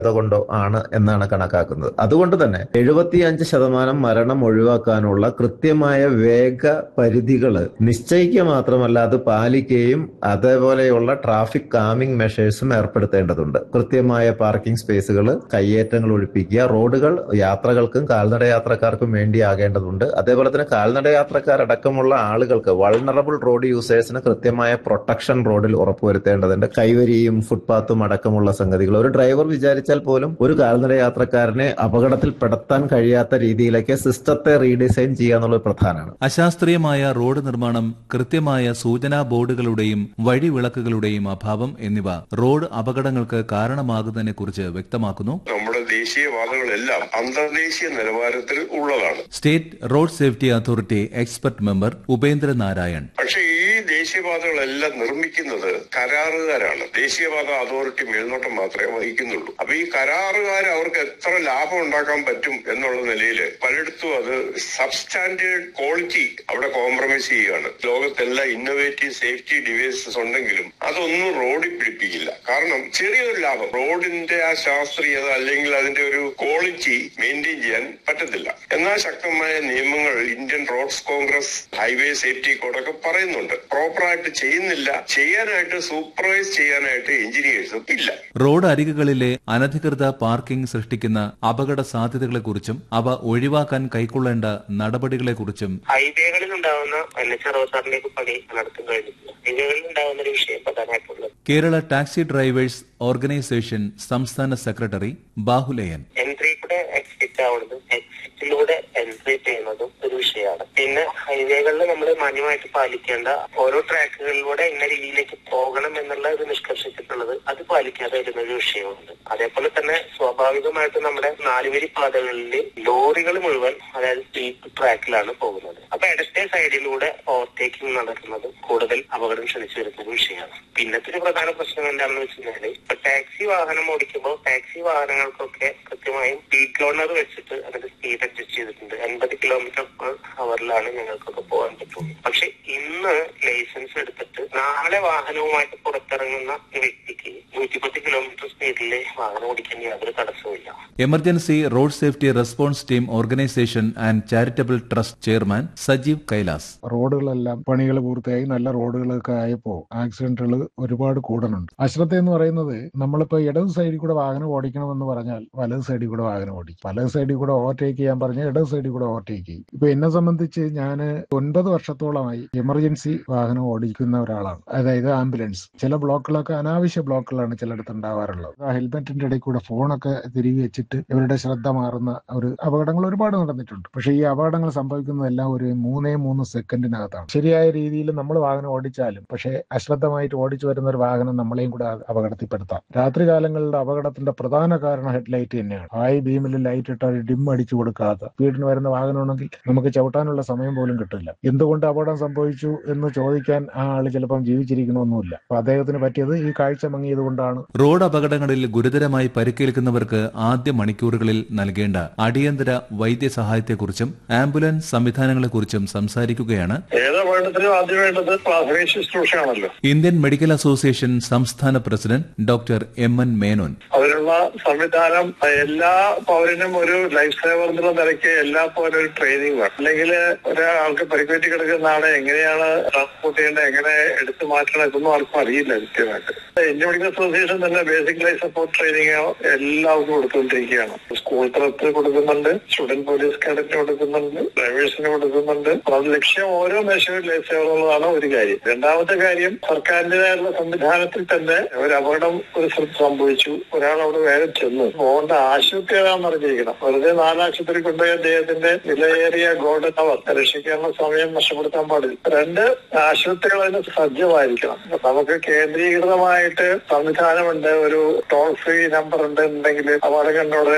കൊണ്ടോ ആണ് എന്നാണ് കണക്കാക്കുന്നത്. അതുകൊണ്ട് തന്നെ 75% മരണം ഒഴിവാക്കാനുള്ള കൃത്യമായ വേഗ പരിധികൾ നിശ്ചയിക്കുക മാത്രമല്ല അത് പാലിക്കുകയും അതേപോലെയുള്ള ട്രാഫിക് കാമിംഗ് മെഷേഴ്സും ഏർപ്പെടുത്തേണ്ടതുണ്ട്. കൃത്യമായ പാർക്കിംഗ് സ്പേസുകൾ, കയ്യേറ്റങ്ങൾ ഒഴിപ്പിക്കുക, റോഡുകൾ യാത്രകൾക്കും കാൽനട യാത്രക്കാർക്കും വേണ്ടിയാകേണ്ടതുണ്ട്. അതേപോലെ തന്നെ കാൽനട യാത്രക്കാരടക്കമുള്ള ആളുകൾക്ക് വൾണറബിൾ റോഡ് യൂസേഴ്സിന് കൃത്യമായ പ്രൊട്ടക്ഷൻ റോഡിൽ ഉറപ്പുവരുത്തേണ്ടതുണ്ട്. കൈവരിയും ഫുട്പാത്തും അടക്കമുള്ള സംഗതികൾ ഒരു ഡ്രൈവർ വിചാരിച്ചാൽ പോലും ഒരു കാൽനട യാത്രക്കാരനെ അപകടത്തിൽപ്പെടുത്താൻ കഴിയാത്ത രീതിയിലേക്ക് സിസ്റ്റത്തെ റീഡിസൈൻ ചെയ്യുക എന്നുള്ളത് പ്രധാനമാണ്. അശാസ്ത്രീയമായ റോഡ് നിർമ്മാണം, കൃത്യമായ സൂചനാ ബോർഡുകളുടെയും വഴിവിളക്കുകളുടെയും അഭാവം എന്നിവ റോഡ് അപകടങ്ങൾക്ക് കാരണമാകുന്നതിനെ കുറിച്ച് വ്യക്തമാക്കുന്നു. നമ്മുടെ ദേശീയപാതകളെല്ലാം അന്തർദേശീയ നിലവാരത്തിൽ ഉള്ളതാണ്. State road safety authority expert member Upendra Narayan. പക്ഷേ ഈ ദേശീയപാതകളെല്ലാം നിർമ്മിക്കുന്നത് കരാറുകാരാണ്. ദേശീയപാത അതോറിറ്റി മേൽനോട്ടം മാത്രമേ വഹിക്കുന്നുള്ളൂ. അപ്പൊ ഈ കരാറുകാർ അവർക്ക് എത്ര ലാഭം ഉണ്ടാക്കാൻ പറ്റും എന്നുള്ള നിലയിൽ പലയിടത്തും അത് സബ്സ്റ്റാൻഡേർഡ് ക്വാളിറ്റി അവിടെ കോംപ്രമൈസ് ചെയ്യുകയാണ്. ലോകത്തെല്ലാം ഇന്നോവേറ്റീവ് സേഫ്റ്റി ഡിവൈസസ് ഉണ്ടെങ്കിലും അതൊന്നും റോഡിൽ പിടിപ്പിക്കില്ല. കാരണം ചെറിയൊരു ലാഭം, റോഡിന്റെ ആ ശാസ്ത്രീയത അല്ലെങ്കിൽ അതിന്റെ ഒരു ക്വാളിറ്റി മെയിൻറ്റെയിൻ ചെയ്യാൻ പറ്റത്തില്ല. എന്നാൽ ശക്തമായ നിയമങ്ങൾ Indian roads Congress, highway safety കോഡൊക്കെ പറയുന്നുണ്ട്. പ്രോപ്പറായിട്ട് ചെയ്യുന്നില്ല. ചെയ്യാനായിട്ട് സൂപ്പർവൈസ് ചെയ്യാനായിട്ട് എഞ്ചിനീയേഴ്സും ഇല്ല. റോഡ് അരികുകളിലെ അനധികൃത പാർക്കിംഗ് സൃഷ്ടിക്കുന്ന അപകട സാധ്യതകളെക്കുറിച്ചും അവ ഒഴിവാക്കാൻ കൈക്കൊള്ളേണ്ട നടപടികളെക്കുറിച്ചും ഹൈവേകളിൽ ഉണ്ടാവുന്ന പണി നടത്തും കഴിഞ്ഞിട്ടില്ല. ഹൈവേകളിൽ ഉണ്ടാവുന്ന ഒരു വിഷയം പ്രധാനമായിട്ടുള്ളത് കേരള ടാക്സി ഡ്രൈവേഴ്സ് ഓർഗനൈസേഷൻ സംസ്ഥാന സെക്രട്ടറി ബാഹുലയൻ. എൻട്രി കൂടെ എക്സിറ്റ് ആവുന്നതും എക്സിറ്റിലൂടെ എൻട്രി ചെയ്യുന്നതും ഒരു വിഷയമാണ്. പിന്നെ ഹൈവേകളിൽ നമ്മൾ മാന്യമായിട്ട് പാലിക്കേണ്ട ഓരോ ട്രാക്കുകളിലൂടെ ഇന്ന രീതിയിലേക്ക് പോകണം എന്നുള്ള ഒരു നിഷ്കർഷിച്ചിട്ടുള്ളത് അത് പാലിക്കാതെ വരുന്ന ഒരു വിഷയമുണ്ട്. അതേപോലെ തന്നെ സ്വാഭാവികമായിട്ട് നമ്മുടെ 4 വരി പാതകളിൽ ലോറികൾ മുഴുവൻ അതായത് സ്പീഡ് ട്രാക്കിലാണ് പോകുന്നത്. അപ്പൊ ഇടത്തെ സൈഡിലൂടെ ഓവർടേക്കിംഗ് നടക്കുന്നതും കൂടുതൽ അപകടം ക്ഷണിച്ചു വരുന്ന ഒരു വിഷയമാണ്. പിന്നത്തെ ഒരു പ്രധാന പ്രശ്നം എന്താണെന്ന് വെച്ചാൽ ഇപ്പൊ ടാക്സി വാഹനം ഓടിക്കുമ്പോൾ ടാക്സി വാഹനങ്ങൾക്കൊക്കെ കൃത്യമായും സ്പീഡ് ഗവർണർ വെച്ചിട്ട് അതിന്റെ സ്പീഡ് അഡ്ജസ്റ്റ് ചെയ്തിട്ടുണ്ട്. 80 km/h ഞങ്ങൾക്കൊക്കെ പോകാൻ പറ്റുള്ളൂ. പക്ഷെ ഇന്ന് ലൈസൻസ് എടുത്തിട്ട് നാളെ വാഹനവുമായിട്ട് പുറത്തിറങ്ങുന്ന വ്യക്തിക്ക് 110 km സ്പീഡിൽ വാഹനം ഓടിക്കാൻ യാതൊരു തടസ്സവുമില്ല. Emergency road safety response team organisation and charitable trust chairman Sajeev Kailas. റോഡുകളെല്ലാം പണികൾ പൂർത്തിയായി നല്ല റോഡുകളൊക്കെ ആയപ്പോൾ ആക്സിഡന്റുകൾ ഒരുപാട് കൂടുന്നുണ്ട്. അശ്രദ്ധ എന്ന് പറയുന്നത് നമ്മളിപ്പോ ഇടത് സൈഡിൽ കൂടെ വാഹനം ഓടിക്കണമെന്ന് പറഞ്ഞാൽ വലത് സൈഡിൽ കൂടെ വാഹനം ഓടിക്കും, വലത് സൈഡിൽ കൂടെ ഓവർടേക്ക് ചെയ്യാൻ പറഞ്ഞാൽ ഇടത് സൈഡിൽ കൂടെ ഓവർടേക്ക് ചെയ്യും. ഇപ്പൊ എന്നെ സംബന്ധിച്ച് ഞാൻ 9 വർഷത്തോളമായി എമർജൻസി വാഹനം ഓടിക്കുന്ന ഒരാളാണ്. അതായത് ആംബുലൻസ്. ചില ബ്ലോക്കുകളൊക്കെ അനാവശ്യ ബ്ലോക്കുകളാണ് ചിലയിടത്ത് ഉണ്ടാവാറുള്ളത്. ആ ഹെൽമെറ്റിന്റെ ഇടയിൽ കൂടെ ഫോണൊക്കെ തിരികെ വെച്ചിട്ട് ഇവരുടെ ശ്രദ്ധ മാറുന്ന ഒരു അപകടങ്ങൾ ഒരുപാട് നടന്നിട്ടുണ്ട്. പക്ഷേ ഈ അപകടങ്ങൾ സംഭവിക്കുന്നതെല്ലാം ഒരു 3 സെക്കൻഡിനകത്താണ്. ശരിയായ രീതിയിൽ നമ്മൾ വാഹനം ഓടിച്ചാലും പക്ഷേ അശ്രദ്ധമായിട്ട് ഓടിച്ചു വരുന്ന ഒരു വാഹനം നമ്മളെയും കൂടെ അപകടത്തിൽപ്പെടുത്താം. രാത്രി കാലങ്ങളുടെ അപകടത്തിന്റെ പ്രധാന കാരണം ഹെഡ്ലൈറ്റ് തന്നെയാണ്. ഹൈ ബീമിൽ ലൈറ്റ് ഇട്ടാൽ ഡിം അടിച്ചു കൊടുക്കാത്ത സ്പീഡിന് വരുന്ന വാഹനമാണെങ്കിൽ നമുക്ക് ചവിട്ടാനുള്ള സമയം പോലും കിട്ടില്ല. എന്തുകൊണ്ട് അപകടം സംഭവിച്ചു എന്ന് ചോദിക്കാൻ ആ ആള് ചിലപ്പം ജീവിച്ചിരിക്കണമെന്നില്ല. അപ്പൊ അദ്ദേഹത്തിന് പറ്റിയത് ഈ കാഴ്ച മങ്ങിയത് കൊണ്ടാണ്. റോഡ് അപകടങ്ങളിൽ ഗുരുതരമായി പരിക്കേൽക്കുന്നവർക്ക് ആദ്യ മണിക്കൂറുകളിൽ നൽകേണ്ട അടിയന്തര വൈദ്യസഹായത്തെക്കുറിച്ചും ആംബുലൻസ് സംവിധാനങ്ങളെക്കുറിച്ചും സംസാരിക്കുകയാണ് ഇന്ത്യൻ മെഡിക്കൽ അസോസിയേഷൻ സംസ്ഥാന പ്രസിഡന്റ് ഡോക്ടർ എം.എൻ. മേനോൻ. അതിനുള്ള സംവിധാനം എല്ലാ പൗരനും ഒരു ലൈഫ് സേവർ എന്നുള്ള നിലയ്ക്ക് എല്ലാ പൗരനും ഒരു ട്രെയിനിങ് വേണം. അല്ലെങ്കിൽ ഒരാൾക്ക് പരിക്കേറ്റി കിടക്കുന്ന ആളെ എങ്ങനെയാണ് ട്രാൻസ്പോർട്ട് ചെയ്യേണ്ടത്, എങ്ങനെ എടുത്തു മാറ്റണം, ഇതൊന്നും ആർക്കും അറിയില്ല കൃത്യമായിട്ട്. ഇന്ത്യൻ മെഡിക്കൽ അസോസിയേഷൻ തന്നെ ബേസിക് ലൈഫ് സപ്പോർട്ട് ട്രെയിനിങ് എല്ലാവർക്കും കൊടുത്തുകൊണ്ടിരിക്കുകയാണ്. സ്കൂൾ തലത്തിൽ കൊടുക്കുന്നുണ്ട്, സ്റ്റുഡന്റ് പോലീസ് കേഡറ്റിന് കൊടുക്കുന്നുണ്ട്, ഡ്രൈവേഴ്സിന് കൊടുക്കുന്നുണ്ട്. അത് ലക്ഷ്യം ഓരോ മേശയും ലൈഫ് സേവർ എന്നുള്ളതാണ് ഒരു കാര്യം. രണ്ടാമത്തെ കാര്യം, സർക്കാരിന്റേതായിട്ടുള്ള സംവിധാനത്തിൽ തന്നെ ഒരു അപകടം ഒരു സ്ഥലത്ത് സംഭവിച്ചു, ഒരാൾ അവിടെ വേഗം ചെന്നു പോകേണ്ട ആശുപത്രി ഏതാണെന്ന് അറിഞ്ഞിരിക്കണം. വെറുതെ 4 ആശുപത്രി കൊണ്ടുപോയി അദ്ദേഹത്തിന്റെ വിലയേറിയ ഗോൾഡൻ അവർ രക്ഷിക്കാനുള്ള സമയം നഷ്ടപ്പെടുത്താൻ പാടില്ല. 2 ആശുപത്രികൾ അതിന് സജ്ജമായിരിക്കണം. നമുക്ക് കേന്ദ്രീകൃതമായിട്ട് സംവിധാനമുണ്ട്, ഒരു ടോൾ ഫ്രീ നമ്പർ ഉണ്ടെന്നുണ്ടെങ്കിൽ അപകടം കണ്ട ഉടനെ അവിടുന്ന്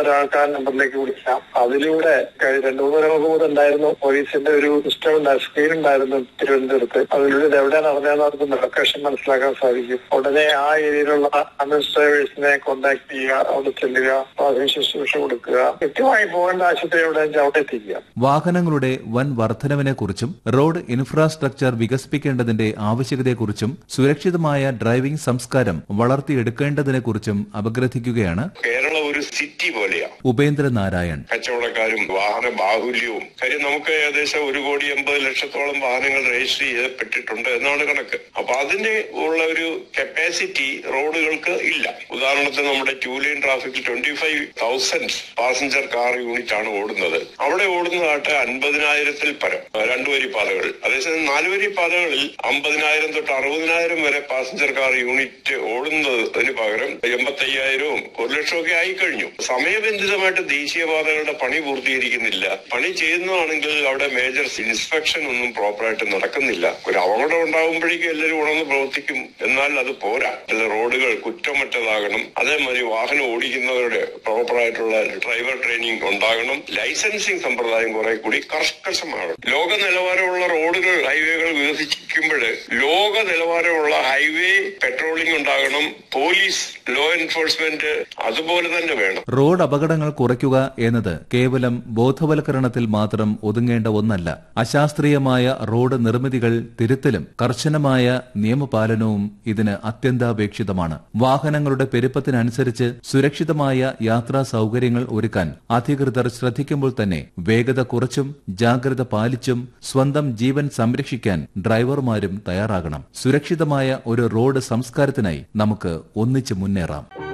ഒരാൾക്ക് ആ നമ്പറിലേക്ക് വിളിക്കാം. അതിലൂടെ 2-3 ദിവസം മുമ്പ് ഉണ്ടായിരുന്നു പോലീസിന്റെ ഒരു സിസ്റ്റം ഉണ്ടായിരുന്നു, സ്ക്രീൻ ഉണ്ടായിരുന്നു തിരുവനന്തപുരത്ത്. അതിലൂടെ ഇത് എവിടെ നടന്നതെന്ന് അവർക്ക് ലൊക്കേഷൻ മനസ്സിലാക്കാൻ സാധിക്കും. ഉടനെ ആ ഏരിയയിലുള്ള ആംബുലൻസ് ഡ്രൈവേഴ്സിനെ കോൺടാക്ട് ചെയ്യുക, അവിടെ ചെല്ലുക, പ്രാഥമിക ശുശ്രൂഷ കൊടുക്കുക, കൃത്യമായി പോകേണ്ട ആശുപത്രി എവിടെ അവിടെ എത്തിക്കുക. വാഹനങ്ങളുടെ വൻ വർധനവിനെക്കുറിച്ചും റോഡ് ഇൻഫ്രാസ്ട്രക്ചർ വികസിപ്പിക്കേണ്ടതിന്റെ ആവശ്യകതയെക്കുറിച്ചും സുരക്ഷിതമായ ഡ്രൈവിംഗ് സംസ്കാരം വളർത്തിയെടുക്കേണ്ടതിനെക്കുറിച്ചും അപഗ്രഥിക്കുകയാണ് കേരളം ഒരു സിറ്റി പോലെയാണ്. ഉപേന്ദ്രനാരായൺ. കച്ചവടക്കാരും വാഹന ബാഹുല്യവും കാര്യം നമുക്ക് ഏകദേശം 1,80,00,000 വാഹനങ്ങൾ രജിസ്റ്റർ ചെയ്യപ്പെട്ടിട്ടുണ്ട് എന്നാണ് കണക്ക്. അപ്പൊ അതിന് ഉള്ള ഒരു കപ്പാസിറ്റി റോഡുകൾക്ക് ഇല്ല. ഉദാഹരണത്തിന് നമ്മുടെ 2 ലൈൻ ട്രാഫിക്കിൽ 25,000 പാസഞ്ചർ കാർ യൂണിറ്റ് ആണ് ഓടുന്നത്. അവിടെ ഓടുന്നതായിട്ട് 50,000-ൽ പരം 2 വരി പാതകൾ. അതേസമയം 4 വരി പാതകളിൽ 50,000 തൊട്ട് 60,000 വരെ പാസഞ്ചർ കാർ യൂണിറ്റ് ഓടുന്നതിന് പകരം 85,000-ഉം 1,00,000 ആയി കഴിഞ്ഞു. സമയബന്ധിതമായിട്ട് ദേശീയപാതകളുടെ പണി പൂർത്തീകരിക്കുന്നില്ല. പണി ചെയ്യുന്നതാണെങ്കിൽ അവിടെ മേജർ ഇൻസ്പെക്ഷൻ ഒന്നും പ്രോപ്പറായിട്ട് നടക്കുന്നില്ല. ഒരു അപകടം ഉണ്ടാകുമ്പോഴേക്കും എല്ലാവരും ഉണർന്ന് പ്രവർത്തിക്കും, എന്നാൽ അത് പോരാ. റോഡുകൾ കുറ്റമറ്റതാകണം. അതേമാതിരി വാഹനം ഓടിക്കുന്നവരുടെ പ്രോപ്പറായിട്ടുള്ള ഡ്രൈവർ ട്രെയിനിങ് ഉണ്ടാകണം. ലൈസൻസിങ് സമ്പ്രദായം കുറെ കൂടി കർക്കശമാകണം. ലോക നിലവാരമുള്ള റോഡുകൾ, ഹൈവേകൾ വികസിക്കുമ്പോൾ ലോക നിലവാരമുള്ള ഹൈവേ പെട്രോളിംഗ് ഉണ്ടാകണം. പോലീസ്, ലോ എൻഫോഴ്സ്മെന്റ് അതുപോലെ തന്നെ വേണം. റോഡ് അപകടങ്ങൾ കുറയ്ക്കുക എന്നത് കേവലം ബോധവൽക്കരണത്തിൽ മാത്രം ഒതുങ്ങേണ്ട ഒന്നല്ല. അശാസ്ത്രീയമായ റോഡ് നിർമ്മിതികൾ തിരുത്തലും കർശനമായ നിയമപാലനവും ഇതിന് അത്യന്താപേക്ഷിതമാണ്. വാഹനങ്ങളുടെ പെരുപ്പത്തിനനുസരിച്ച് സുരക്ഷിതമായ യാത്രാ സൌകര്യങ്ങൾ ഒരുക്കാൻ അധികൃതർ ശ്രദ്ധിക്കുമ്പോൾ തന്നെ വേഗത കുറച്ചും ജാഗ്രത പാലിച്ചും സ്വന്തം ജീവൻ സംരക്ഷിക്കാൻ ഡ്രൈവർമാരും തയ്യാറാകണം. സുരക്ഷിതമായ ഒരു റോഡ് സംസ്കാരത്തിനായി നമുക്ക് ഒന്നിച്ചു മുന്നേറാം.